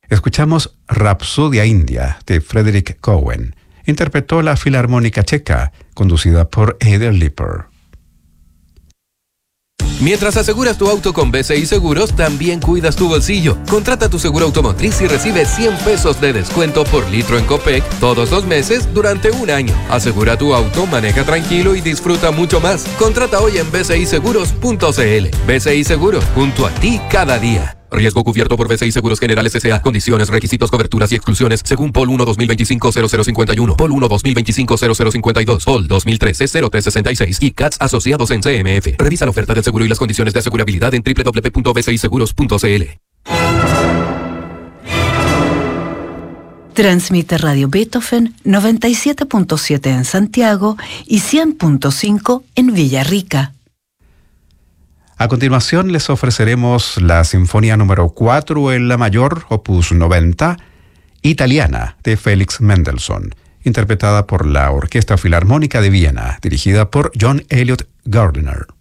Escuchamos Rapsodia India de Frederick Cohen. Interpretó la Filarmónica Checa, conducida por Eder Lipper. Mientras aseguras tu auto con BCI Seguros, también cuidas tu bolsillo. Contrata tu seguro automotriz y recibe 100 pesos de descuento por litro en Copec todos los meses durante un año. Asegura tu auto, maneja tranquilo y disfruta mucho más. Contrata hoy en bciseguros.cl. BCI Seguros, junto a ti cada día. Riesgo cubierto por BCI Seguros Generales S.A. Condiciones, requisitos, coberturas y exclusiones según POL 1-2025-0051, POL 1-2025-0052, POL 2013-0366 y CATS asociados en CMF. Revisa la oferta del seguro y las condiciones de asegurabilidad en www.bciseguros.cl. Transmite Radio Beethoven 97.7 en Santiago y 100.5 en Villarrica. A continuación les ofreceremos la Sinfonía número 4 en la mayor, opus 90, italiana, de Félix Mendelssohn, interpretada por la Orquesta Filarmónica de Viena, dirigida por John Elliott Gardiner.